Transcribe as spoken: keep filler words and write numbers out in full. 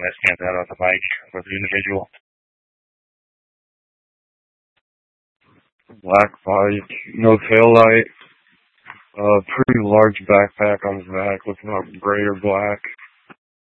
that stands out on the bike for the individual? Black bike, no tail light, uh, pretty large backpack on his back, looking like gray or black.